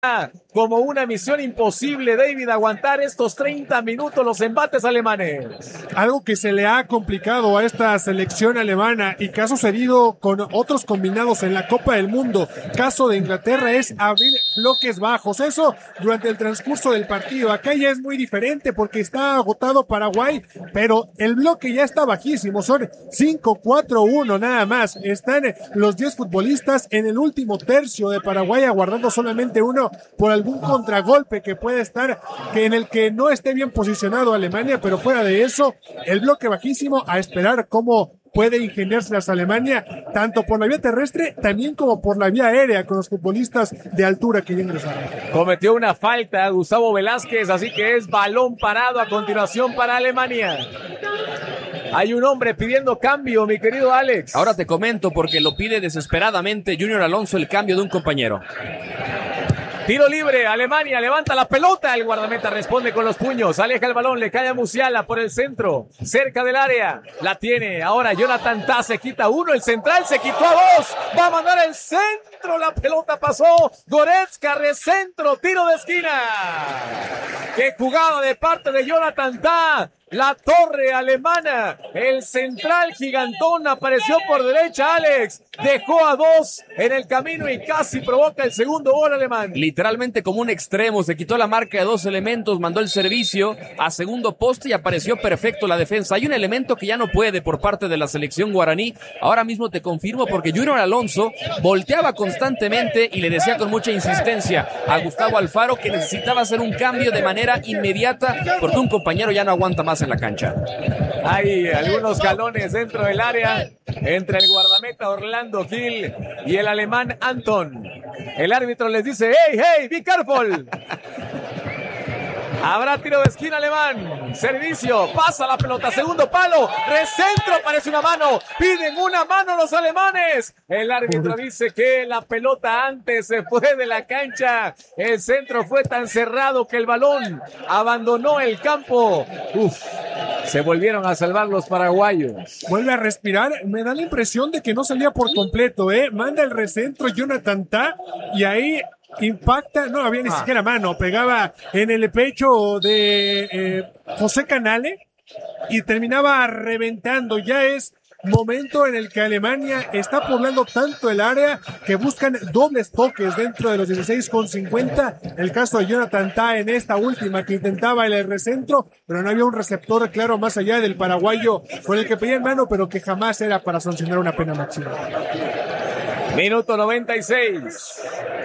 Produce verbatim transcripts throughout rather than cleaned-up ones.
como una misión imposible, David, aguantar estos treinta minutos los embates alemanes. Algo que se le ha complicado a esta selección alemana y que ha sucedido con otros combinados en la Copa del Mundo, caso de Inglaterra, es abrir bloques bajos. Eso durante el transcurso del partido. Acá ya es muy diferente porque está agotado Paraguay, pero el bloque ya está bajísimo. Son cinco cuatro uno nada más. Están los diez futbolistas en el último tercio de Paraguay, aguardando solamente uno por algún contragolpe que puede estar, que en el que no esté bien posicionado Alemania, pero fuera de eso, el bloque bajísimo, a esperar cómo puede ingeniárselas Alemania, tanto por la vía terrestre, también como por la vía aérea, con los futbolistas de altura que ya ingresaron. Cometió una falta Gustavo Velázquez, así que es balón parado a continuación para Alemania. Hay un hombre pidiendo cambio, mi querido Alex. Ahora te comento porque lo pide desesperadamente Junior Alonso, el cambio de un compañero. Tiro libre, Alemania levanta la pelota, el guardameta responde con los puños, aleja el balón, le cae a Musiala por el centro, cerca del área, la tiene, ahora Jonathan Tah se quita uno, el central se quitó a dos, va a mandar el centro, la pelota pasó, Goretzka, recentro, tiro de esquina. ¡Qué jugada de parte de Jonathan Tah! La torre alemana, el central gigantón apareció por derecha, Alex, dejó a dos en el camino y casi provoca el segundo gol alemán. Literalmente como un extremo, se quitó la marca de dos elementos, mandó el servicio a segundo poste y apareció perfecto la defensa. Hay un elemento que ya no puede por parte de la selección guaraní, ahora mismo te confirmo porque Junior Alonso volteaba constantemente y le decía con mucha insistencia a Gustavo Alfaro que necesitaba hacer un cambio de manera inmediata porque un compañero ya no aguanta más en la cancha. Hay algunos galones dentro del área entre el guardameta Orlando Gil y el alemán Anton. El árbitro les dice, hey, hey, be careful. Habrá tiro de esquina alemán, servicio, pasa la pelota, segundo palo, recentro, parece una mano, piden una mano los alemanes. El árbitro dice que la pelota antes se fue de la cancha, el centro fue tan cerrado que el balón abandonó el campo. Uf, se volvieron a salvar los paraguayos. Vuelve a respirar, me da la impresión de que no salía por completo, ¿eh? Manda el recentro Jonathan Tah y ahí impacta, no había ni ah. siquiera mano, pegaba en el pecho de eh, José Canale y terminaba reventando. Ya es momento en el que Alemania está poblando tanto el área que buscan dobles toques dentro de los dieciséis con cincuenta. El caso de Jonathan Tah en esta última que intentaba el recentro, pero no había un receptor claro más allá del paraguayo con el que pedían mano, pero que jamás era para sancionar una pena máxima. Minuto noventa y seis.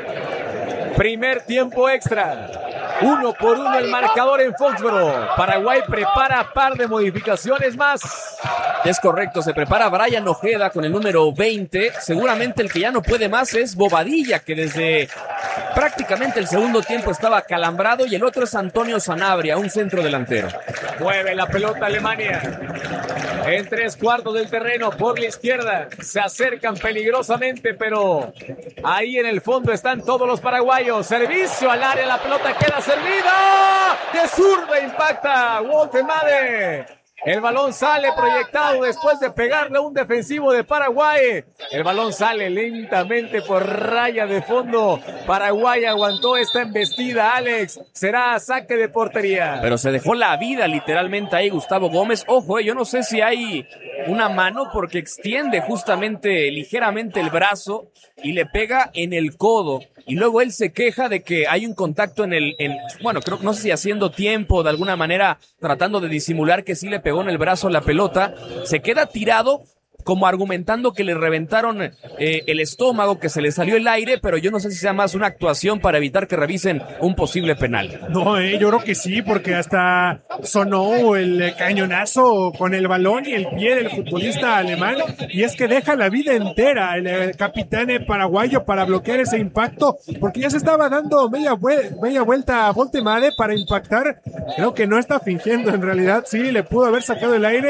Primer tiempo extra. Uno por uno el marcador en Foxboro. Paraguay prepara par de modificaciones más. Es correcto, se prepara Brian Ojeda con el número veinte. Seguramente el que ya no puede más es Bobadilla, que desde prácticamente el segundo tiempo estaba calambrado, y el otro es Antonio Sanabria, un centro delantero. Mueve la pelota Alemania. En tres cuartos del terreno por la izquierda. Se acercan peligrosamente, pero ahí en el fondo están todos los paraguayos. Servicio al área, la pelota queda servida. De zurda impacta Woltemade. El balón sale proyectado después de pegarle a un defensivo de Paraguay. El balón sale lentamente por raya de fondo. Paraguay aguantó esta embestida, Alex. Será saque de portería. Pero se dejó la vida literalmente ahí Gustavo Gómez. Ojo, eh, yo no sé si hay una mano porque extiende justamente ligeramente el brazo y le pega en el codo. Y luego él se queja de que hay un contacto en el, en, bueno, creo que no sé si haciendo tiempo, de alguna manera tratando de disimular que sí le pegó en el brazo la pelota. Se queda tirado como argumentando que le reventaron eh, el estómago, que se le salió el aire, pero yo no sé si sea más una actuación para evitar que revisen un posible penal. No, eh, yo creo que sí, porque hasta sonó el cañonazo con el balón y el pie del futbolista alemán, y es que deja la vida entera el, el capitán paraguayo para bloquear ese impacto, porque ya se estaba dando media, vue- media vuelta a Woltemade para impactar. Creo que no está fingiendo, en realidad sí, le pudo haber sacado el aire,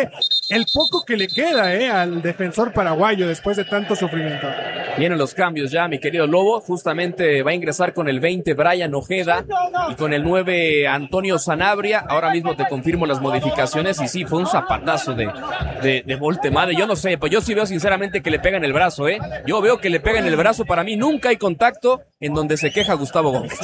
el poco que le queda eh, al defensor paraguayo después de tanto sufrimiento. Vienen los cambios ya, mi querido Lobo. Justamente va a ingresar con el veinte Brian Ojeda y con el nueve Antonio Sanabria. Ahora mismo te confirmo las modificaciones y sí, fue un zapatazo de, de, de Voltemade. Yo no sé, pues yo sí veo sinceramente que le pega en el brazo, ¿eh? Yo veo que le pega en el brazo. Para mí nunca hay contacto en donde se queja Gustavo Gómez.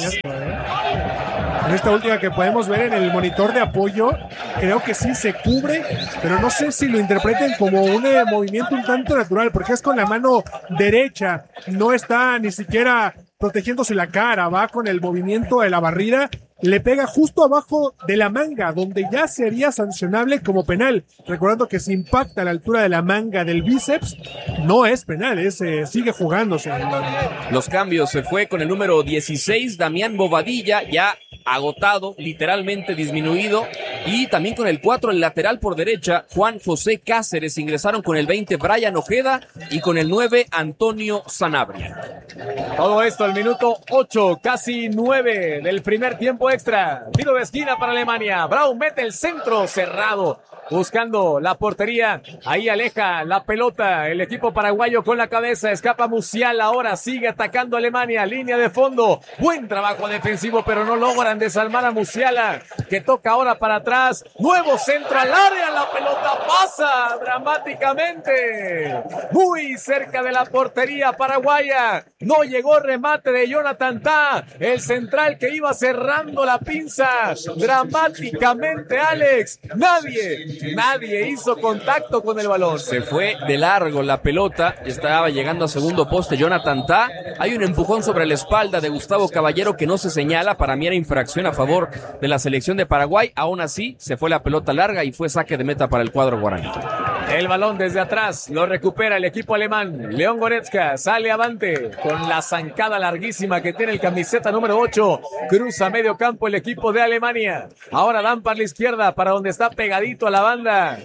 En esta última que podemos ver en el monitor de apoyo, creo que sí se cubre, pero no sé si lo interpreten como un eh, movimiento un tanto natural, porque es con la mano derecha, no está ni siquiera protegiéndose la cara, va con el movimiento de la barrida, le pega justo abajo de la manga, donde ya sería sancionable como penal. Recordando que si impacta a la altura de la manga del bíceps, no es penal, es, eh, sigue jugándose. Los cambios, se fue con el número dieciséis, Damián Bobadilla, ya agotado, literalmente disminuido, y también con el cuatro, el lateral por derecha, Juan José Cáceres. Ingresaron con el veinte, Brian Ojeda, y con el nueve, Antonio Sanabria. Todo esto al minuto ocho, casi nueve del primer tiempo extra. Tiro de esquina para Alemania. Braun mete el centro cerrado, buscando la portería. Ahí aleja la pelota el equipo paraguayo con la cabeza. Escapa Musiala, ahora sigue atacando Alemania. Línea de fondo. Buen trabajo defensivo, pero no logran desarmar a Musiala, que toca ahora para atrás. Nuevo centro al área. La pelota pasa dramáticamente muy cerca de la portería paraguaya. No llegó remate de Jonathan Tah, el central que iba cerrando la pinza dramáticamente, Alex. Nadie, nadie hizo contacto con el balón. Se fue de largo la pelota, estaba llegando a segundo poste Jonathan Tah. Hay un empujón sobre la espalda de Gustavo Caballero que no se señala, para mí era infracción a favor de la selección de Paraguay. Aún así, se fue la pelota larga y fue saque de meta para el cuadro guaraní. El balón desde atrás lo recupera el equipo alemán. León Goretzka sale avante con la zancada larguísima que tiene el camiseta número ocho. Cruza medio campo el equipo de Alemania. Ahora dan para la izquierda, para donde está pegadito a la banda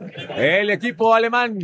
el equipo alemán.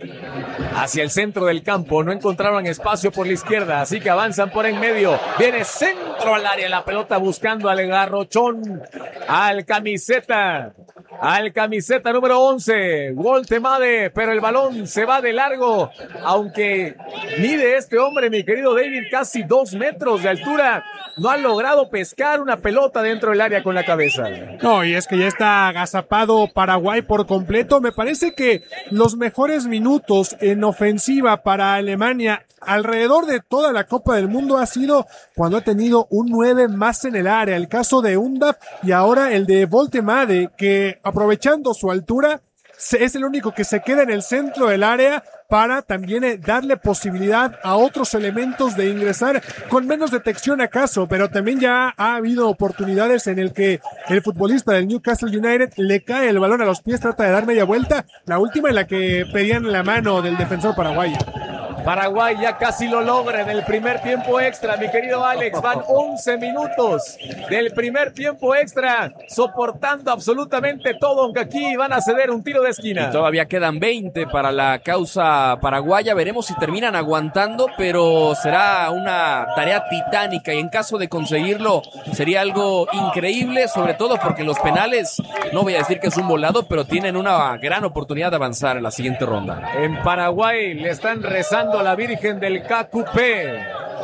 Hacia el centro del campo, no encontraron espacio por la izquierda, así que avanzan por en medio. Viene centro al área, la pelota buscando al garrochón, al camiseta, al camiseta número once, Voltemade, pero el balón se va de largo, aunque mide este hombre, mi querido David, casi dos metros de altura. No ha logrado pescar una pelota dentro del área con la cabeza. No, y es que ya está agazapado Paraguay por completo. Me parece que los mejores minutos en ofensiva para Alemania alrededor de toda la Copa del Mundo ha sido cuando ha tenido un nueve más en el área. El caso de Undav y ahora el de Voltemade, que aprovechando su altura es el único que se queda en el centro del área para también darle posibilidad a otros elementos de ingresar con menos detección acaso, pero también ya ha habido oportunidades en el que el futbolista del Newcastle United le cae el balón a los pies, trata de dar media vuelta, la última en la que pedían la mano del defensor paraguayo. Paraguay ya casi lo logra en el primer tiempo extra, mi querido Alex. Van once minutos del primer tiempo extra, soportando absolutamente todo, aunque aquí van a ceder un tiro de esquina. Y todavía quedan veinte para la causa paraguaya. Veremos si terminan aguantando, pero será una tarea titánica y en caso de conseguirlo sería algo increíble, sobre todo porque los penales, no voy a decir que es un volado, pero tienen una gran oportunidad de avanzar en la siguiente ronda. En Paraguay le están rezando a la Virgen del K Q P.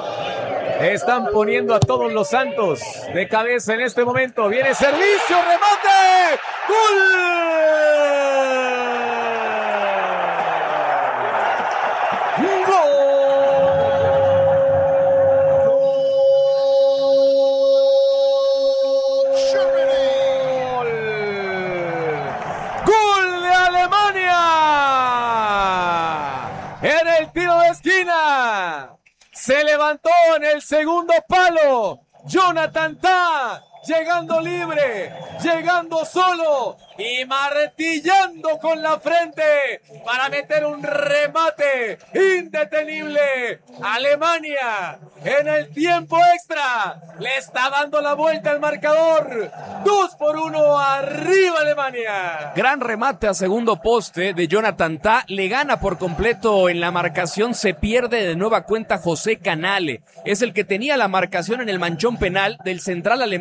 Están poniendo a todos los santos de cabeza en este momento. Viene servicio, remate, ¡gol! ¡Gol! ¡Gol de Alemania! En el tiro de esquina. Se levantó en el segundo palo. Jonathan Tah, llegando libre, llegando solo y martillando con la frente para meter un remate indetenible. Alemania en el tiempo extra le está dando la vuelta al marcador. Dos por uno, arriba Alemania. Gran remate a segundo poste de Jonathan Tah, le gana por completo en la marcación, se pierde de nueva cuenta José Canale, es el que tenía la marcación en el manchón penal del central alemán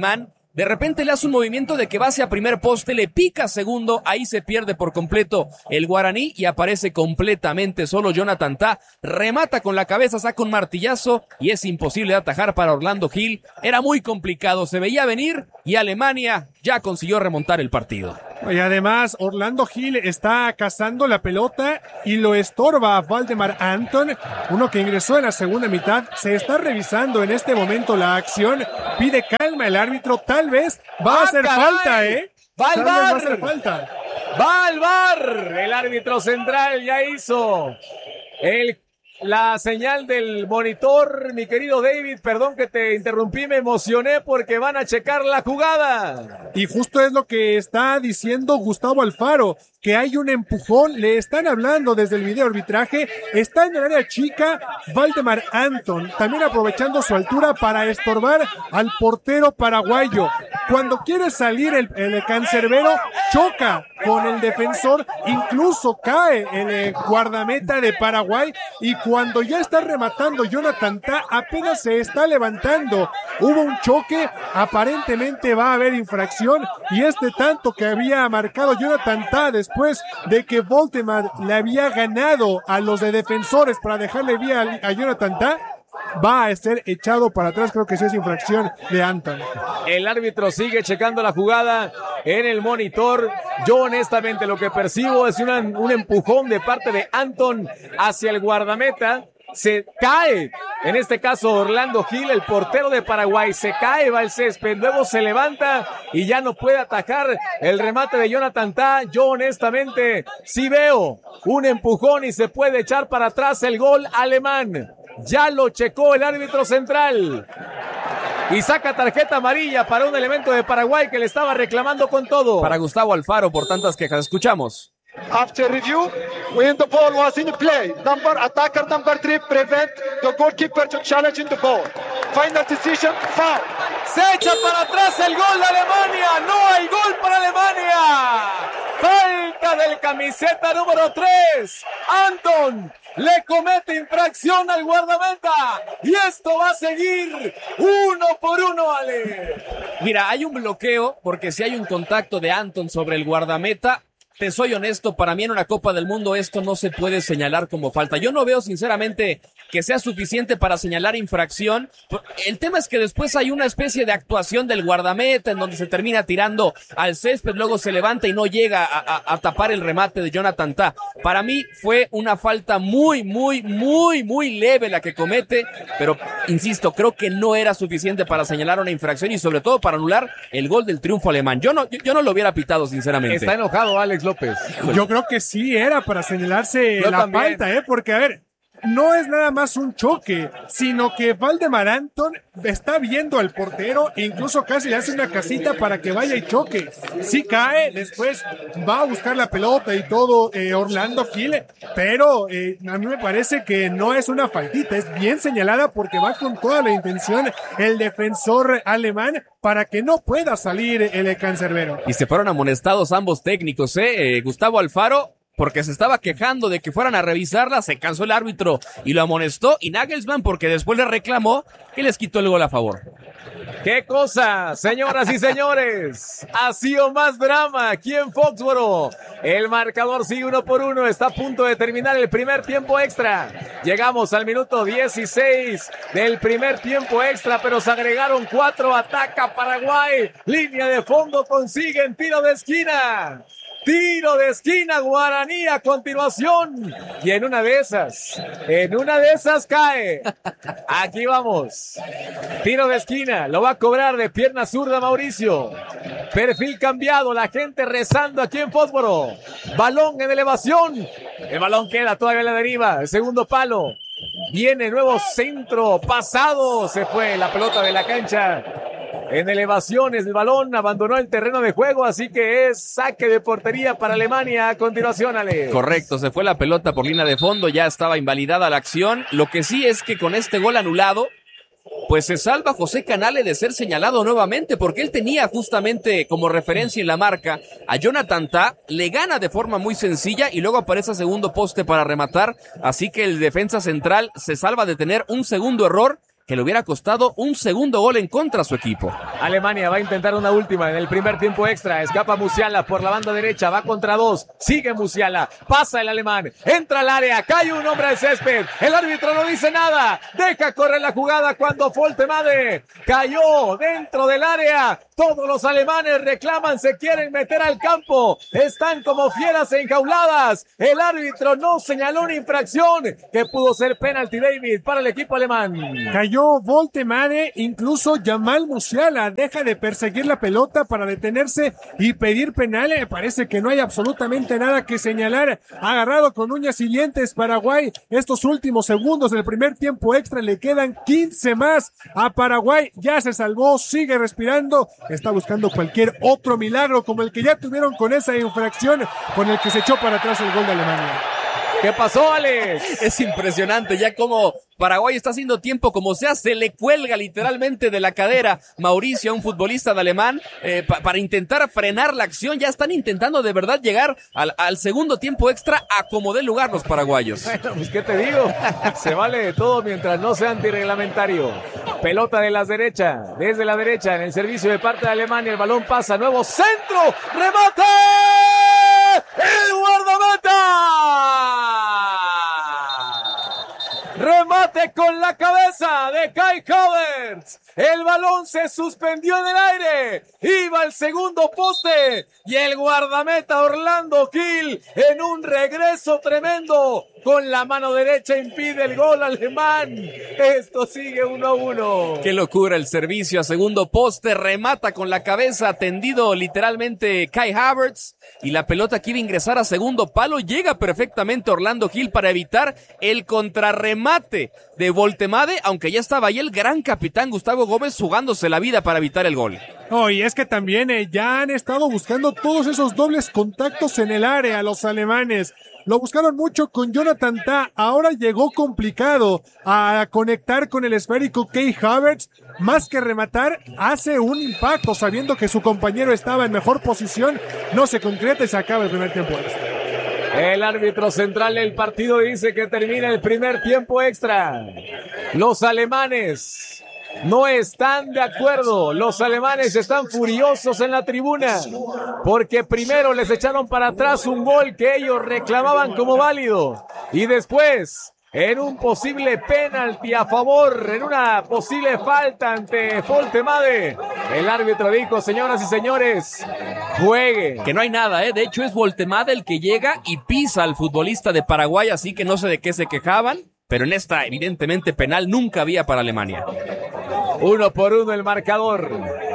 de repente le hace un movimiento de que va hacia primer poste, le pica segundo, ahí se pierde por completo el guaraní y aparece completamente solo Jonathan Tah, remata con la cabeza, saca un martillazo y es imposible de atajar para Orlando Gil. Era muy complicado, se veía venir y Alemania ya consiguió remontar el partido. Y además Orlando Gil está cazando la pelota y lo estorba a Valdemar Anton, uno que ingresó en la segunda mitad. Se está revisando en este momento la acción, pide calma el árbitro, tal vez va ¡Ah, a hacer caray! falta, ¿eh? ¡Va al Tal vez bar! va a hacer falta. ¡Va al bar! El árbitro central ya hizo el la señal del monitor, mi querido David, perdón que te interrumpí, me emocioné porque van a checar la jugada. Y justo es lo que está diciendo Gustavo Alfaro, que hay un empujón, le están hablando desde el video arbitraje, está en el área chica Valdemar Anton, también aprovechando su altura para estorbar al portero paraguayo. Cuando quiere salir el, el cancerbero, choca con el defensor, incluso cae el eh, guardameta de Paraguay, y cuando ya está rematando Jonathan Tah, apenas se está levantando. Hubo un choque, aparentemente va a haber infracción, y este tanto que había marcado Jonathan Tah después de que Voldemar le había ganado a los de defensores para dejarle vía a Jonathan Tah, va a ser echado para atrás. Creo que sí es infracción de Anton. El árbitro sigue checando la jugada en el monitor. Yo honestamente lo que percibo es una, un empujón de parte de Anton hacia el guardameta. Se cae, en este caso Orlando Gil, el portero de Paraguay, se cae, va al césped, luego se levanta y ya no puede atajar el remate de Jonathan Tah. Yo honestamente sí veo un empujón y se puede echar para atrás el gol alemán. Ya lo checó el árbitro central y saca tarjeta amarilla para un elemento de Paraguay que le estaba reclamando con todo. Para Gustavo Alfaro por tantas quejas, escuchamos. After review, when the ball was in play, number attacker number three prevent the goalkeeper to challenge in the ball. Final decision, foul. Se echa para atrás el gol de Alemania. No hay gol para Alemania. Falta del camiseta número tres. Anton le comete infracción al guardameta y esto va a seguir uno por uno, Ale. Mira, hay un bloqueo porque si hay un contacto de Anton sobre el guardameta, te soy honesto, para mí en una Copa del Mundo esto no se puede señalar como falta. Yo no veo sinceramente que sea suficiente para señalar infracción. El tema es que después hay una especie de actuación del guardameta en donde se termina tirando al césped, luego se levanta y no llega a, a, a tapar el remate de Jonathan Tah. Para mí fue una falta muy, muy, muy, muy leve la que comete, pero insisto, creo que no era suficiente para señalar una infracción y sobre todo para anular el gol del triunfo alemán. Yo no, yo, yo no lo hubiera pitado sinceramente. Está enojado Alex López. Híjole. Yo creo que sí era para señalarse Yo la también. falta, ¿eh? Porque, a ver, no es nada más un choque, sino que Valdemar Anton está viendo al portero e incluso casi le hace una casita para que vaya y choque. Sí cae, después va a buscar la pelota y todo eh, Orlando Gil, pero eh, a mí me parece que no es una faltita, es bien señalada porque va con toda la intención el defensor alemán para que no pueda salir el cancerbero. Y se fueron amonestados ambos técnicos, ¿eh? eh Gustavo Alfaro, porque se estaba quejando de que fueran a revisarla, se cansó el árbitro y lo amonestó, y Nagelsmann porque después le reclamó que les quitó el gol a favor. ¡Qué cosa, señoras y señores! Ha sido más drama aquí en Foxboro. El marcador sigue uno por uno. Está a punto de terminar el primer tiempo extra. Llegamos al minuto dieciséis del primer tiempo extra, pero se agregaron cuatro. Ataca Paraguay. Línea de fondo, consiguen tiro de esquina. Tiro de esquina, Guaraní a continuación. Y en una de esas, en una de esas cae. Aquí vamos. Tiro de esquina, lo va a cobrar de pierna zurda Mauricio. Perfil cambiado, la gente rezando aquí en Fósforo. Balón en elevación. El balón queda todavía en la deriva. El segundo palo. Viene nuevo centro, pasado. Se fue la pelota de la cancha. En elevaciones, el balón abandonó el terreno de juego, así que es saque de portería para Alemania a continuación, Ale. Correcto, se fue la pelota por línea de fondo, ya estaba invalidada la acción. Lo que sí es que con este gol anulado, pues se salva José Canale de ser señalado nuevamente, porque él tenía justamente como referencia en la marca a Jonathan Tah, le gana de forma muy sencilla y luego aparece a segundo poste para rematar, así que el defensa central se salva de tener un segundo error que le hubiera costado un segundo gol en contra a su equipo. Alemania va a intentar una última en el primer tiempo extra. Escapa Musiala por la banda derecha, va contra dos, sigue Musiala, pasa el alemán, entra al área, cae un hombre al césped, el árbitro no dice nada, deja correr la jugada cuando Voltemade cayó dentro del área. Todos los alemanes reclaman, se quieren meter al campo, están como fieras enjauladas. El árbitro no señaló una infracción que pudo ser penalti, David, para el equipo alemán. Cayó Voltemade, incluso Jamal Musiala deja de perseguir la pelota para detenerse y pedir penal. Me parece que no hay absolutamente nada que señalar. Agarrado con uñas y dientes Paraguay. Estos últimos segundos del primer tiempo extra, le quedan quince más a Paraguay. Ya se salvó, sigue respirando. Está buscando cualquier otro milagro como el que ya tuvieron con esa infracción con el que se echó para atrás el gol de Alemania. ¿Qué pasó, Alex? Es impresionante ya como Paraguay está haciendo tiempo como sea, se le cuelga literalmente de la cadera Mauricio, a un futbolista de alemán, eh, pa- para intentar frenar la acción. Ya están intentando de verdad llegar al, al segundo tiempo extra a como dé lugar los paraguayos. Bueno, pues qué te digo, se vale de todo mientras no sea antirreglamentario. Pelota de la derecha, desde la derecha en el servicio de parte de Alemania, el balón pasa, nuevo centro, remate, el guardameta. Remate con la cabeza de Kai Havertz. El balón se suspendió en el aire. Iba al segundo poste. Y el guardameta Orlando Gil, en un regreso tremendo, con la mano derecha impide el gol alemán. Esto sigue uno a uno. Qué locura el servicio a segundo poste. Remata con la cabeza, tendido literalmente Kai Havertz. Y la pelota quiere ingresar a segundo palo. Llega perfectamente Orlando Gil para evitar el contrarremate de Voltemade, aunque ya estaba ahí el gran capitán Gustavo Gómez jugándose la vida para evitar el gol. Oh, y es que también eh, ya han estado buscando todos esos dobles contactos en el área los alemanes. Lo buscaron mucho con Jonathan Tah. Ahora llegó complicado a conectar con el esférico Kai Havertz. Más que rematar, hace un impacto sabiendo que su compañero estaba en mejor posición. No se concreta y se acaba el primer tiempo extra. El árbitro central del partido dice que termina el primer tiempo extra. Los alemanes no están de acuerdo. Los alemanes están furiosos en la tribuna porque primero les echaron para atrás un gol que ellos reclamaban como válido y después, en un posible penalti a favor, en una posible falta ante Voltemade, el árbitro dijo: señoras y señores, juegue. Que no hay nada, ¿eh? De hecho es Voltemade el que llega y pisa al futbolista de Paraguay, así que no sé de qué se quejaban, pero en esta evidentemente penal nunca había para Alemania. Uno por uno el marcador.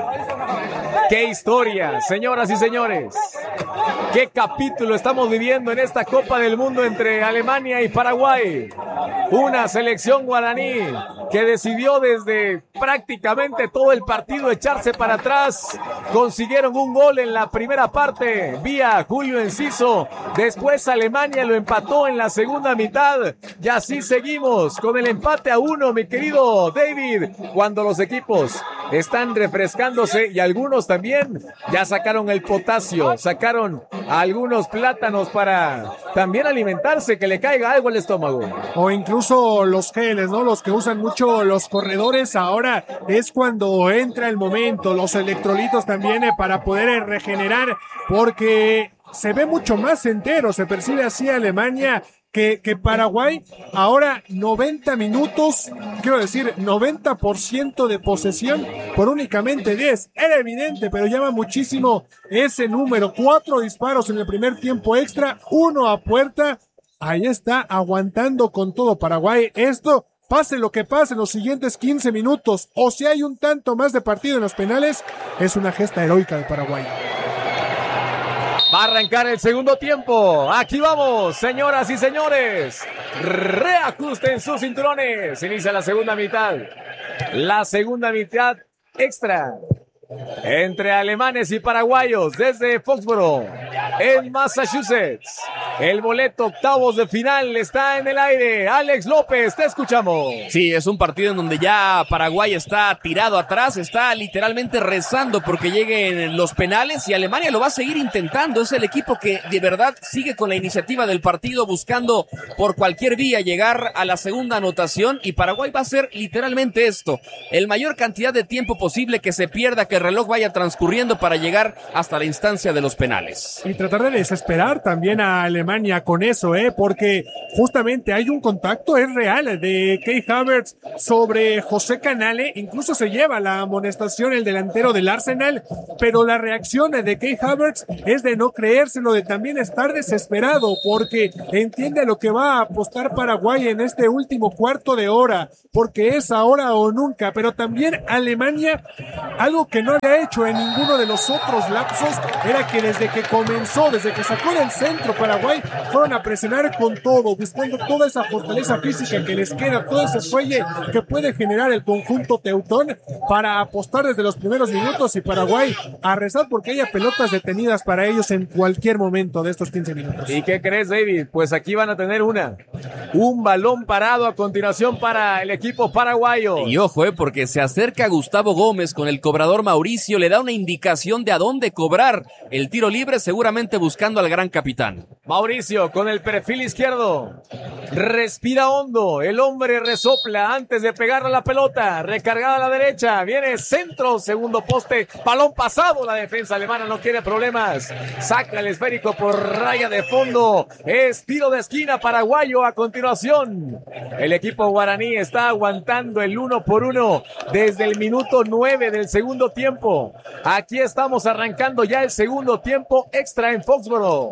¡Qué historia, señoras y señores! ¡Qué capítulo estamos viviendo en esta Copa del Mundo entre Alemania y Paraguay! Una selección guaraní que decidió desde prácticamente todo el partido echarse para atrás. Consiguieron un gol en la primera parte vía Julio Enciso. Después Alemania lo empató en la segunda mitad. Y así seguimos con el empate a uno, mi querido David, cuando los equipos están refrescándose y algunos también ya sacaron el potasio, sacaron algunos plátanos para también alimentarse, que le caiga algo al estómago. O incluso los geles, ¿no? Los que usan mucho los corredores, ahora es cuando entra el momento, los electrolitos también eh, para poder eh, regenerar, porque se ve mucho más entero, se percibe así Alemania que, que Paraguay. Ahora noventa minutos, quiero decir noventa por ciento de posesión por únicamente diez. Era evidente, pero llama muchísimo ese número. Cuatro disparos en el primer tiempo extra, uno a puerta. Ahí está, aguantando con todo Paraguay. Esto, pase lo que pase en los siguientes quince minutos, o si hay un tanto más de partido en los penales, es una gesta heroica de Paraguay. Va a arrancar el segundo tiempo. Aquí vamos, señoras y señores. Reajusten sus cinturones. Inicia la segunda mitad. La segunda mitad extra. entre alemanes y paraguayos desde Foxborough, en Massachusetts. El boleto octavos de final está en el aire. Alex López, te escuchamos. Sí, es un partido en donde ya Paraguay está tirado atrás, está literalmente rezando porque lleguen los penales y Alemania lo va a seguir intentando. Es el equipo que de verdad sigue con la iniciativa del partido, buscando por cualquier vía llegar a la segunda anotación, y Paraguay va a hacer literalmente esto: el mayor cantidad de tiempo posible, que se pierda, que el reloj vaya transcurriendo para llegar hasta la instancia de los penales. Y tratar de desesperar también a Alemania con eso, ¿eh? Porque justamente hay un contacto, es real, de Kai Havertz sobre José Canale. Incluso se lleva la amonestación el delantero del Arsenal, pero la reacción de Kai Havertz es de no creérselo, de también estar desesperado, porque entiende lo que va a apostar Paraguay en este último cuarto de hora, porque es ahora o nunca. Pero también Alemania, algo que no había hecho en ninguno de los otros lapsos, era que desde que comenzó, desde que sacó del centro Paraguay, fueron a presionar con todo, buscando toda esa fortaleza física que les queda, todo ese fuelle que puede generar el conjunto teutón, para apostar desde los primeros minutos, y Paraguay a rezar porque haya pelotas detenidas para ellos en cualquier momento de estos quince minutos. ¿Y qué crees, David? Pues aquí van a tener una, un balón parado a continuación para el equipo paraguayo. Y ojo, eh, porque se acerca Gustavo Gómez con el cobrador Mauricio, le da una indicación de a dónde cobrar el tiro libre, seguramente buscando al gran capitán. Mauricio con el perfil izquierdo, respira hondo, el hombre resopla antes de pegarle a la pelota, recargada a la derecha, viene centro, segundo poste, balón pasado, la defensa alemana no quiere problemas, saca el esférico por raya de fondo, es tiro de esquina paraguayo. A continuación, el equipo guaraní está aguantando el uno por uno desde el minuto nueve del segundo tiempo. Aquí estamos arrancando ya el segundo tiempo extra en Foxborough.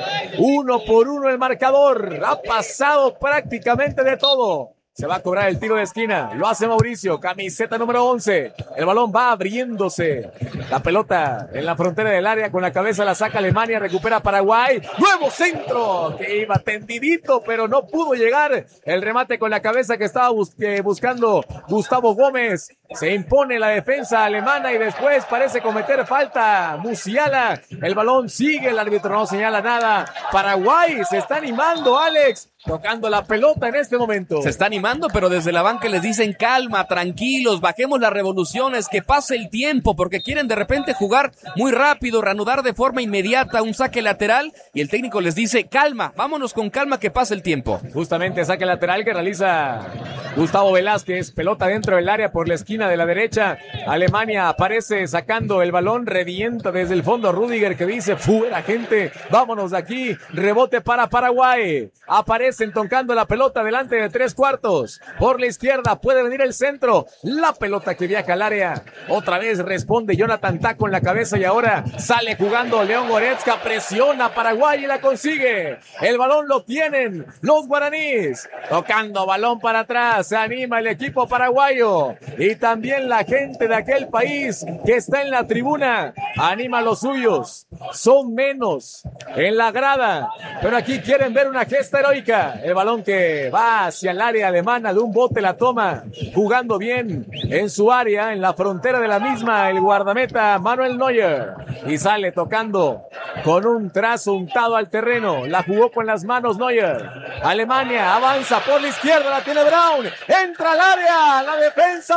Uno por uno el marcador, ha pasado prácticamente de todo. Se va a cobrar el tiro de esquina, lo hace Mauricio, camiseta número once, el balón va abriéndose, la pelota en la frontera del área, con la cabeza la saca Alemania, recupera Paraguay, nuevo centro, que iba tendidito, pero no pudo llegar, el remate con la cabeza que estaba bus- que buscando Gustavo Gómez, se impone la defensa alemana y después parece cometer falta Musiala, el balón sigue, el árbitro no señala nada, Paraguay se está animando, Alex, tocando la pelota en este momento. Se está animando, pero desde la banca les dicen calma, tranquilos, bajemos las revoluciones, que pase el tiempo, porque quieren de repente jugar muy rápido, reanudar de forma inmediata un saque lateral, y el técnico les dice calma, vámonos con calma, que pase el tiempo. Justamente saque lateral que realiza Gustavo Velázquez, pelota dentro del área por la esquina de la derecha, Alemania aparece sacando el balón, revienta desde el fondo Rüdiger, que dice fuera gente, vámonos de aquí, rebote para Paraguay, aparece tocando la pelota delante de tres cuartos, por la izquierda puede venir el centro, la pelota que viaja al área, otra vez responde Jonathan Tah con la cabeza y ahora sale jugando León Goretzka, presiona a Paraguay y la consigue, el balón lo tienen los guaraníes, tocando balón para atrás, se anima el equipo paraguayo y también la gente de aquel país que está en la tribuna, anima a los suyos, son menos en la grada, pero aquí quieren ver una gesta heroica. El balón que va hacia el área alemana, de un bote la toma, jugando bien en su área, en la frontera de la misma, el guardameta Manuel Neuer, y sale tocando con un trazo untado al terreno, la jugó con las manos Neuer, Alemania avanza por la izquierda, la tiene Brown, entra al área, la defensa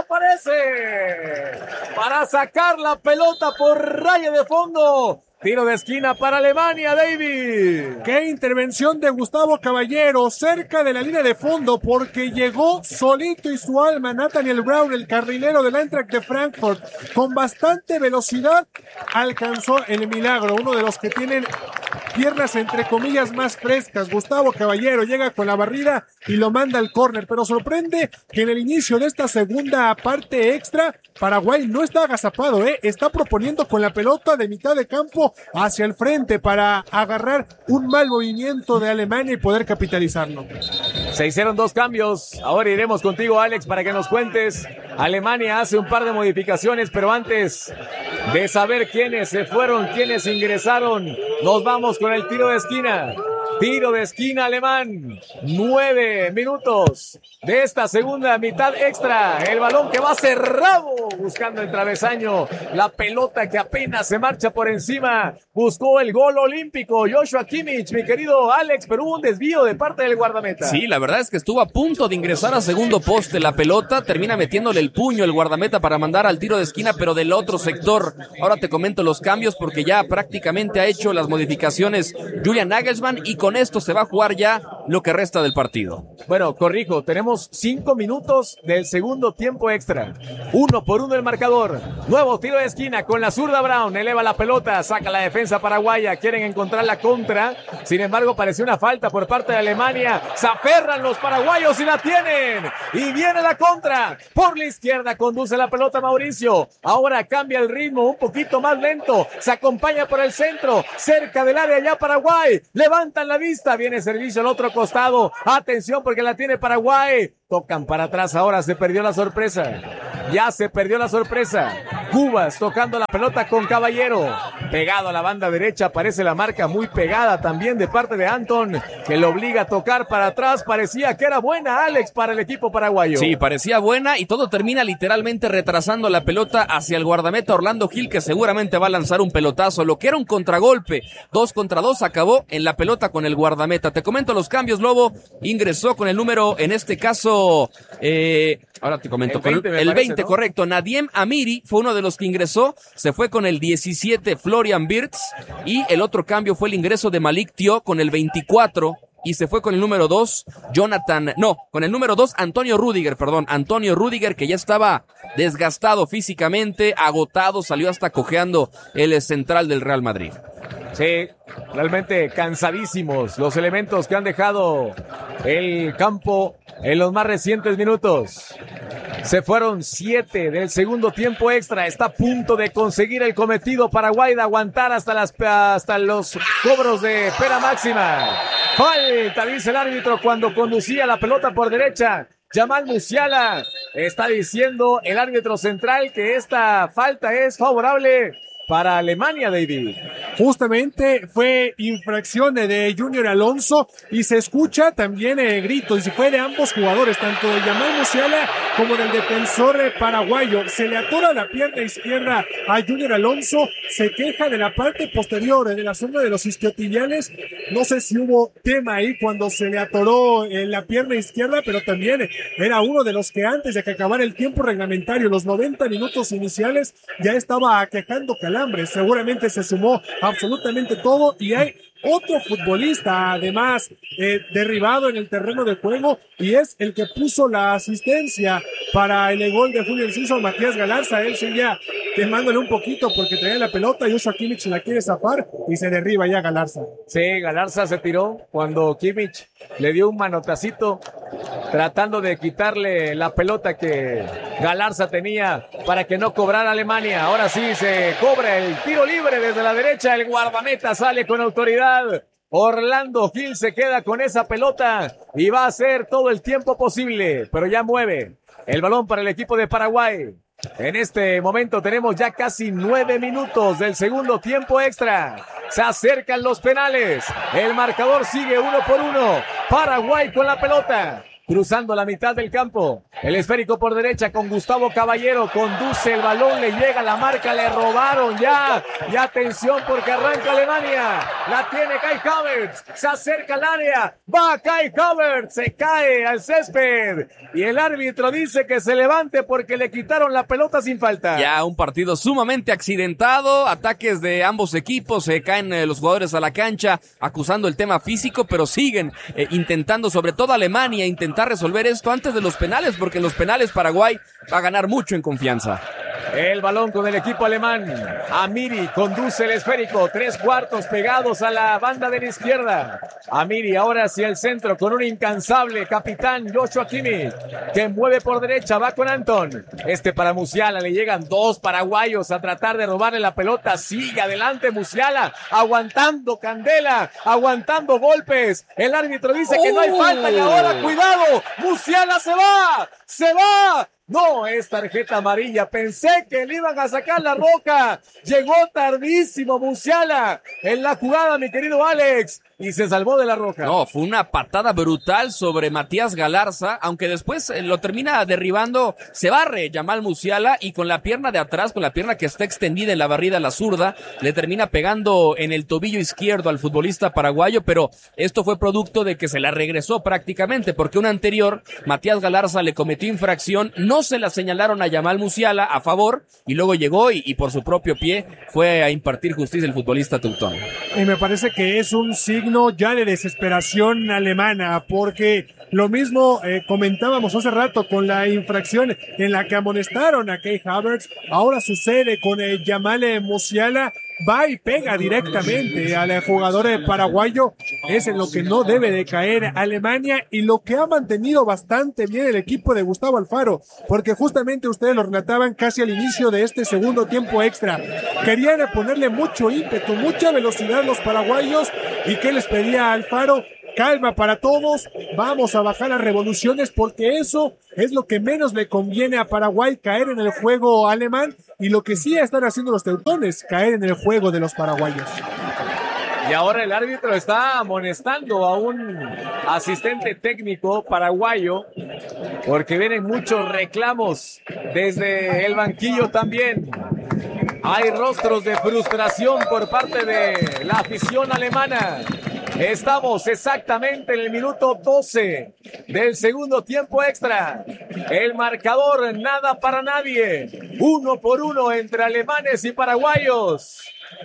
aparece para sacar la pelota por raya de fondo. Tiro de esquina para Alemania, David. Qué intervención de Gustavo Caballero cerca de la línea de fondo, porque llegó solito y su alma Nathaniel Brown, el carrilero del Eintracht de Frankfurt, con bastante velocidad, alcanzó el milagro, uno de los que tienen piernas entre comillas más frescas. Gustavo Caballero llega con la barrida y lo manda al córner, pero sorprende que en el inicio de esta segunda parte extra, Paraguay no está agazapado, ¿eh? Está proponiendo con la pelota de mitad de campo hacia el frente para agarrar un mal movimiento de Alemania y poder capitalizarlo. Se hicieron dos cambios, ahora iremos contigo, Alex, para que nos cuentes. Alemania hace un par de modificaciones, pero antes de saber quiénes se fueron, quiénes ingresaron, nos vamos con el tiro de esquina. Tiro de esquina alemán. Nueve minutos de esta segunda mitad extra. El balón que va cerrado buscando el travesaño. La pelota que apenas se marcha por encima. Buscó el gol olímpico Joshua Kimmich, mi querido Alex, pero hubo un desvío de parte del guardameta. Sí, la verdad es que estuvo a punto de ingresar a segundo poste. La pelota termina metiéndole el puño el guardameta para mandar al tiro de esquina, pero del otro sector. Ahora te comento los cambios porque ya prácticamente ha hecho las modificaciones Julian Nagelsmann y con esto se va a jugar ya lo que resta del partido. Bueno, corrijo, tenemos cinco minutos del segundo tiempo extra. Uno por uno el marcador. Nuevo tiro de esquina con la zurda Brown. Eleva la pelota, saca la defensa paraguaya. Quieren encontrar la contra. Sin embargo, pareció una falta por parte de Alemania. Se aferran los paraguayos y la tienen. Y viene la contra. Por la izquierda conduce la pelota Mauricio. Ahora cambia el ritmo un poquito más lento. Se acompaña por el centro. Cerca del área ya Paraguay. Levantan la vista. Viene servicio al otro costado. Atención porque la tiene Paraguay. Tocan para atrás. Ahora se perdió la sorpresa. Ya se perdió la sorpresa. Cubas tocando la pelota con Caballero. Pegado a la banda derecha. Aparece la marca muy pegada también de parte de Anton, que lo obliga a tocar para atrás. Parecía que era buena, Alex, para el equipo paraguayo. Sí, parecía buena y todo termina literalmente retrasando la pelota hacia el guardameta Orlando Gil, que seguramente va a lanzar un pelotazo. Lo que era un contragolpe, dos contra dos, acabó en la pelota con el guardameta. Te comento los cambios, Lobo. Ingresó con el número, en este caso, eh, ahora te comento, el veinte, con el parece, veinte, ¿no? correcto. Nadiem Amiri fue uno de los que ingresó, se fue con el diecisiete Florian Wirtz y el otro cambio fue el ingreso de Malik Tio con el veinticuatro y se fue con el número dos Jonathan, no, con el número dos Antonio Rüdiger, perdón, Antonio Rüdiger, que ya estaba desgastado físicamente, agotado, salió hasta cojeando el central del Real Madrid. Sí, realmente cansadísimos los elementos que han dejado el campo en los más recientes minutos. Se fueron siete del segundo tiempo extra. Está a punto de conseguir el cometido Paraguay de aguantar hasta las hasta los cobros de pena máxima. Falta, dice el árbitro cuando conducía la pelota por derecha. Jamal Musiala está diciendo el árbitro central que esta falta es favorable para Alemania, David. Justamente fue infracción de Junior Alonso y se escucha también eh, gritos, y si fue de ambos jugadores, tanto de Jamal Musiala como del defensor eh, paraguayo. Se le atora la pierna izquierda a Junior Alonso, se queja de la parte posterior, eh, de la zona de los isquiotibiales. No sé si hubo tema ahí cuando se le atoró en la pierna izquierda, pero también era uno de los que antes de que acabara el tiempo reglamentario, los noventa minutos iniciales, ya estaba quejando calambres. Seguramente se sumó absolutamente todo y hay otro futbolista además eh, derribado en el terreno de juego, y es el que puso la asistencia para el gol de Julio Enciso, Matías Galarza. Él seguía quemándole un poquito porque traía la pelota y Joshua Kimmich la quiere zafar y se derriba ya Galarza. Sí, Galarza se tiró cuando Kimmich le dio un manotacito tratando de quitarle la pelota que Galarza tenía para que no cobrara Alemania. Ahora sí se cobra el tiro libre desde la derecha. El guardameta sale con autoridad. Orlando Gil se queda con esa pelota y va a hacer todo el tiempo posible, pero ya mueve el balón para el equipo de Paraguay. En este momento tenemos ya casi nueve minutos del segundo tiempo extra. Se acercan los penales. El marcador sigue uno por uno. Paraguay con la pelota. Cruzando la mitad del campo. El esférico por derecha con Gustavo Caballero. Conduce el balón, le llega la marca, le robaron ya. Y atención porque arranca Alemania. La tiene Kai Havertz. Se acerca al área. Va Kai Havertz. Se cae al césped. Y el árbitro dice que se levante porque le quitaron la pelota sin falta. Ya un partido sumamente accidentado. Ataques de ambos equipos. Se caen eh, los jugadores a la cancha acusando el tema físico, pero siguen eh, intentando, sobre todo Alemania, intentar resolver esto antes de los penales, porque en los penales Paraguay va a ganar mucho en confianza. El balón con el equipo alemán. Amiri conduce el esférico. Tres cuartos pegados a la banda de la izquierda. Amiri ahora hacia el centro con un incansable capitán Joshua Kimmich, que mueve por derecha, va con Anton. Este para Musiala, le llegan dos paraguayos a tratar de robarle la pelota. Sigue adelante Musiala, aguantando candela, aguantando golpes. El árbitro dice que no hay falta y ahora cuidado, Musiala se va, se va. No, es tarjeta amarilla. Pensé que le iban a sacar la roja. Llegó tardísimo Musiala en la jugada, mi querido Alex. y se salvó de la roja. No, fue una patada brutal sobre Matías Galarza, aunque después eh, lo termina derribando, se barre Yamal Musiala y con la pierna de atrás, con la pierna que está extendida en la barrida, la zurda, le termina pegando en el tobillo izquierdo al futbolista paraguayo, pero esto fue producto de que se la regresó prácticamente, porque una anterior, Matías Galarza le cometió infracción, no se la señalaron a Yamal Musiala a favor, y luego llegó y, y por su propio pie fue a impartir justicia el futbolista teutón. Y me parece que es un signo ya de desesperación alemana, porque lo mismo eh, comentábamos hace rato con la infracción en la que amonestaron a Kai Havertz, ahora sucede con eh, Yamal Musiala, va y pega directamente al jugador paraguayo. Es en lo que no debe de caer Alemania y lo que ha mantenido bastante bien el equipo de Gustavo Alfaro, porque justamente ustedes lo relataban casi al inicio de este segundo tiempo extra. Querían ponerle mucho ímpetu, mucha velocidad los paraguayos, y ¿qué les pedía Alfaro? Calma para todos, vamos a bajar las revoluciones, porque eso es lo que menos le conviene a Paraguay, caer en el juego alemán, y lo que sí están haciendo los teutones, caer en el juego de los paraguayos. Y ahora el árbitro está amonestando a un asistente técnico paraguayo, porque vienen muchos reclamos desde el banquillo también. Hay rostros de frustración por parte de la afición alemana. Estamos exactamente en el minuto doce del segundo tiempo extra. El marcador nada para nadie. Uno por uno entre alemanes y paraguayos.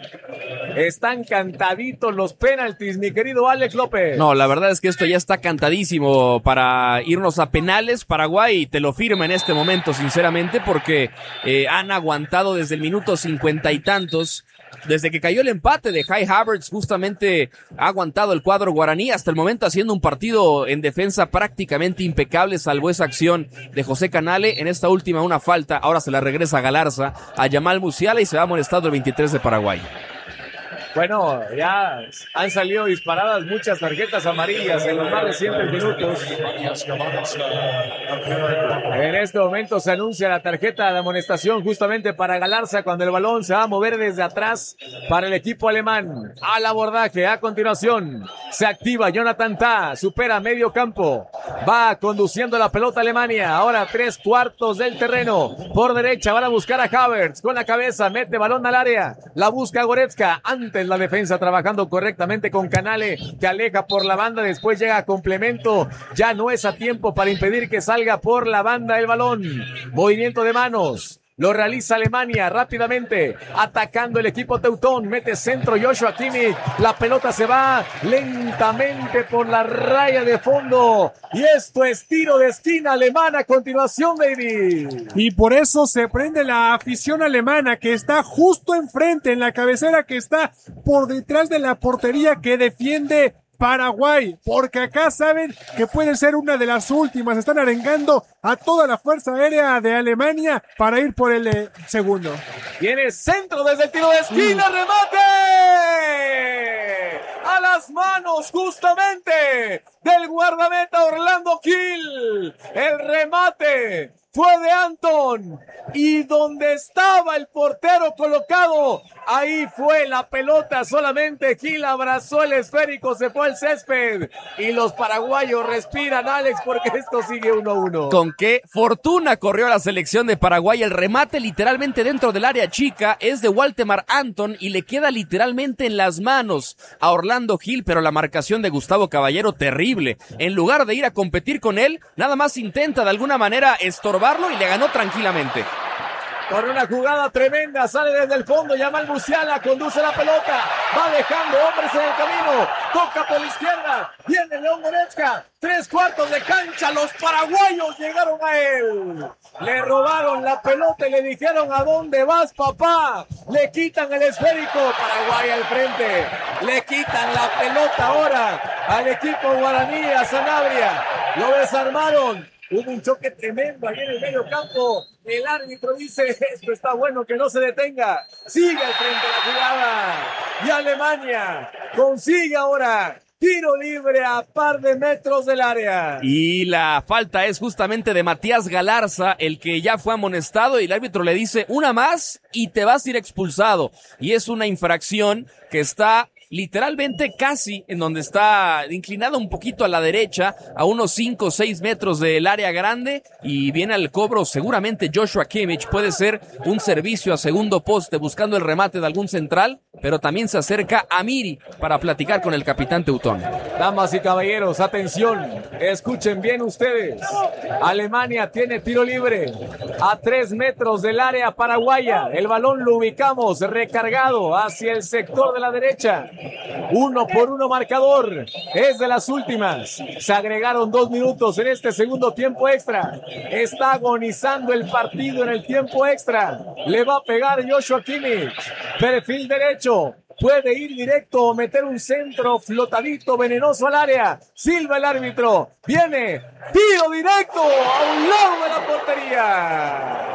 Están cantaditos los penaltis, mi querido Alex López. No, la verdad es que esto ya está cantadísimo para irnos a penales. Paraguay te lo firma en este momento, sinceramente, porque eh, han aguantado desde el minuto cincuenta y tantos. Desde que cayó el empate de Kai Havertz, justamente ha aguantado el cuadro guaraní hasta el momento, haciendo un partido en defensa prácticamente impecable, salvo esa acción de José Canale. En esta última una falta, ahora se la regresa a Galarza, a Yamal Musiala, y se va amonestado el veintitrés de Paraguay. Bueno, ya han salido disparadas muchas tarjetas amarillas en los más recientes minutos. En este momento se anuncia la tarjeta de amonestación justamente para Galarza, cuando el balón se va a mover desde atrás para el equipo alemán. Al abordaje, a continuación se activa Jonathan Tah, supera medio campo, va conduciendo la pelota Alemania, ahora tres cuartos del terreno, por derecha van a buscar a Havertz, con la cabeza mete balón al área, la busca Goretzka, antes la defensa trabajando correctamente con Canale, que aleja por la banda, después llega a complemento, ya no es a tiempo para impedir que salga por la banda el balón. Movimiento de manos, lo realiza Alemania rápidamente, atacando el equipo teutón, mete centro Joshua Kimmich, la pelota se va lentamente por la raya de fondo, y esto es tiro de esquina alemana a continuación, baby. Y por eso se prende la afición alemana, que está justo enfrente, en la cabecera que está por detrás de la portería que defiende Paraguay, porque acá saben que puede ser una de las últimas. Están arengando a toda la fuerza aérea de Alemania para ir por el eh, segundo. Viene centro desde el tiro de esquina, mm. remate a las manos justamente del guardameta Orlando Gil. El remate fue de Anton, y donde estaba el portero colocado, ahí fue la pelota. Solamente Gil abrazó el esférico, se fue al césped, y los paraguayos respiran, Alex, porque esto sigue uno a uno. Con qué fortuna corrió la selección de Paraguay. El remate literalmente dentro del área chica es de Waldemar Anton y le queda literalmente en las manos a Orlando Gil, pero la marcación de Gustavo Caballero terrible. En lugar de ir a competir con él, nada más intenta de alguna manera estorbar y le ganó tranquilamente. Con una jugada tremenda, sale desde el fondo, Yamal Musiala, conduce la pelota, va dejando hombres en el camino, toca por la izquierda, viene León Goretzka, tres cuartos de cancha, los paraguayos llegaron a él, le robaron la pelota y le dijeron: ¿a dónde vas, papá? Le quitan el esférico, Paraguay al frente, le quitan la pelota ahora al equipo guaraní, a Sanabria, lo desarmaron. Hubo un choque tremendo ahí en el medio campo. El árbitro dice: esto está bueno, que no se detenga. Sigue al frente la jugada. Y Alemania consigue ahora tiro libre a par de metros del área. Y la falta es justamente de Matías Galarza, el que ya fue amonestado, y el árbitro le dice: una más y te vas a ir expulsado. Y es una infracción que está literalmente casi en donde está inclinada un poquito a la derecha, a unos cinco o seis metros del área grande, y viene al cobro seguramente Joshua Kimmich. Puede ser un servicio a segundo poste buscando el remate de algún central, pero también se acerca Amiri para platicar con el capitán teutón. Damas y caballeros, atención, escuchen bien ustedes. Alemania tiene tiro libre a tres metros del área paraguaya. El balón lo ubicamos recargado hacia el sector de la derecha. Uno por uno marcador. Es de las últimas. Se agregaron dos minutos en este segundo tiempo extra. Está agonizando el partido en el tiempo extra. Le va a pegar Joshua Kimmich. Perfil derecho. Puede ir directo o meter un centro flotadito, venenoso al área. Silba el árbitro. Viene. Tiro directo a un lado de la portería.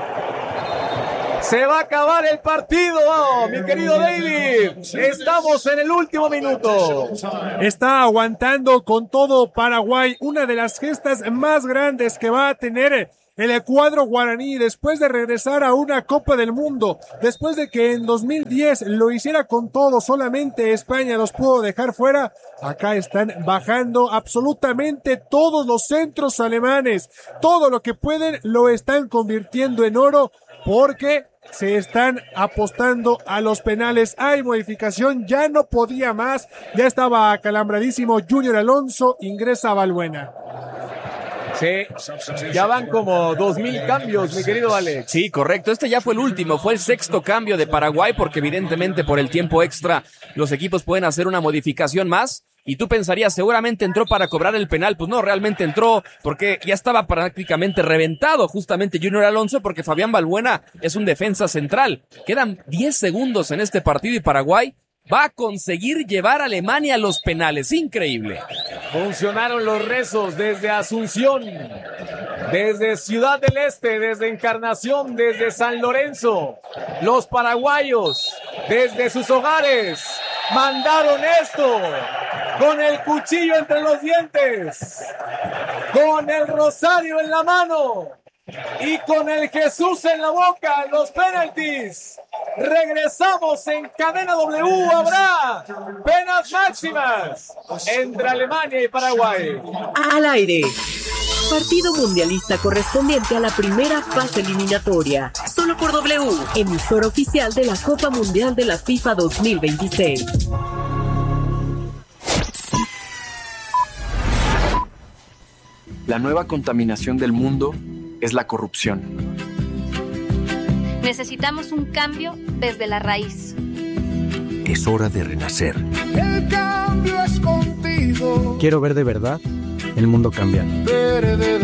Se va a acabar el partido, oh, mi querido David. Estamos en el último minuto. Está aguantando con todo Paraguay. Una de las gestas más grandes que va a tener el cuadro guaraní después de regresar a una Copa del Mundo, después de que en dos mil diez lo hiciera con todo, solamente España los pudo dejar fuera. Acá están bajando absolutamente todos los centros alemanes, todo lo que pueden lo están convirtiendo en oro, porque se están apostando a los penales. Hay modificación, ya no podía más, ya estaba acalambradísimo Junior Alonso, ingresa Valbuena. Sí, ya van como dos mil cambios, mi querido Alex. Sí, correcto. Este ya fue el último, fue el sexto cambio de Paraguay, porque evidentemente por el tiempo extra los equipos pueden hacer una modificación más. Y tú pensarías, seguramente entró para cobrar el penal. Pues no, realmente entró porque ya estaba prácticamente reventado justamente Junior Alonso, porque Fabián Valbuena es un defensa central. Quedan diez segundos en este partido y Paraguay va a conseguir llevar a Alemania a los penales. Increíble. Funcionaron los rezos desde Asunción, desde Ciudad del Este, desde Encarnación, desde San Lorenzo. Los paraguayos, desde sus hogares, mandaron esto con el cuchillo entre los dientes, con el rosario en la mano y con el Jesús en la boca. Los penaltis. Regresamos en Cadena W. Habrá penas máximas entre Alemania y Paraguay. Al aire. Partido mundialista correspondiente a la primera fase eliminatoria. Solo por W, emisor oficial de la Copa Mundial de la FIFA dos mil veintiséis. La nueva contaminación del mundo es la corrupción. Necesitamos un cambio desde la raíz. Es hora de renacer. El cambio es contigo. Quiero ver de verdad el mundo cambiar. Ver de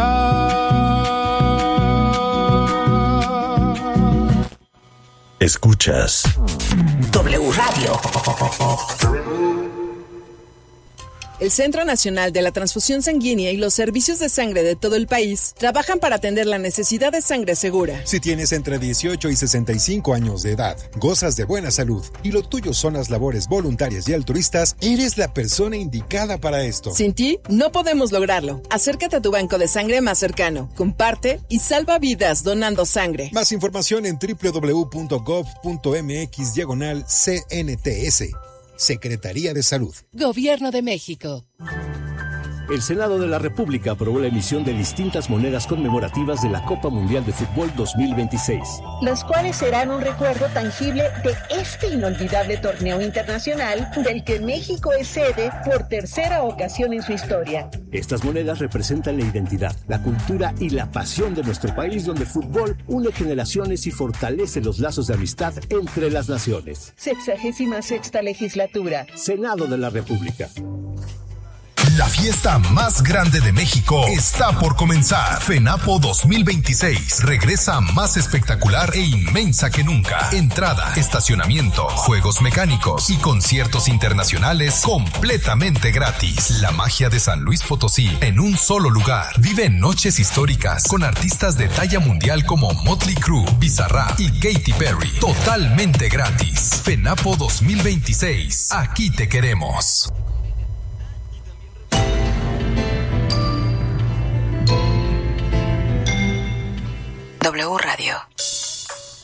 verdad. Escuchas W Radio. El Centro Nacional de la Transfusión Sanguínea y los servicios de sangre de todo el país trabajan para atender la necesidad de sangre segura. Si tienes entre dieciocho y sesenta y cinco años de edad, gozas de buena salud y lo tuyo son las labores voluntarias y altruistas, eres la persona indicada para esto. Sin ti, no podemos lograrlo. Acércate a tu banco de sangre más cercano, comparte y salva vidas donando sangre. Más información en doble u doble u doble u punto gov punto mx diagonal C N T S. Secretaría de Salud. Gobierno de México. El Senado de la República aprobó la emisión de distintas monedas conmemorativas de la Copa Mundial de Fútbol dos mil veintiséis. Las cuales serán un recuerdo tangible de este inolvidable torneo internacional del que México es sede por tercera ocasión en su historia. Estas monedas representan la identidad, la cultura y la pasión de nuestro país, donde el fútbol une generaciones y fortalece los lazos de amistad entre las naciones. Sexagésima sexta legislatura. Senado de la República. La fiesta más grande de México está por comenzar. FENAPO dos mil veintiséis regresa más espectacular e inmensa que nunca. Entrada, estacionamiento, juegos mecánicos y conciertos internacionales completamente gratis. La magia de San Luis Potosí en un solo lugar. Vive noches históricas con artistas de talla mundial como Motley Crue, Bizarrap y Katy Perry. Totalmente gratis. FENAPO dos mil veintiséis. Aquí te queremos. W Radio.